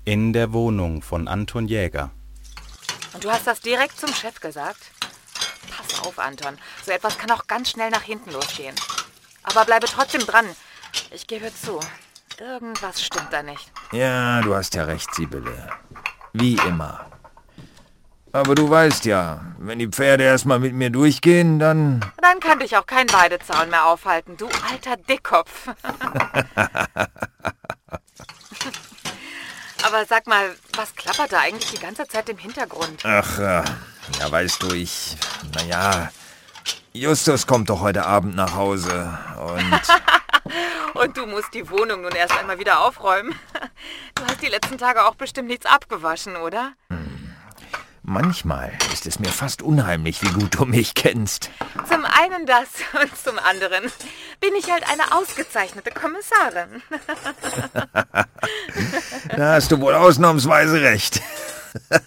In der Wohnung von Anton Jäger. Und du hast das direkt zum Chef gesagt? Pass auf, Anton. So etwas kann auch ganz schnell nach hinten losgehen. Aber bleibe trotzdem dran. Ich gebe zu, irgendwas stimmt da nicht. Ja, du hast ja recht, Sibylle. Wie immer. Aber du weißt ja, wenn die Pferde erstmal mit mir durchgehen, dann... Dann kann dich auch kein Weidezaun mehr aufhalten, du alter Dickkopf. Aber sag mal, was klappert da eigentlich die ganze Zeit im Hintergrund? Ach, ja, weißt du, Justus kommt doch heute Abend nach Hause und... Und du musst die Wohnung nun erst einmal wieder aufräumen. Du hast die letzten Tage auch bestimmt nichts abgewaschen, oder? Manchmal ist es mir fast unheimlich, wie gut du mich kennst. Zum einen das und zum anderen bin ich halt eine ausgezeichnete Kommissarin. Da hast du wohl ausnahmsweise recht.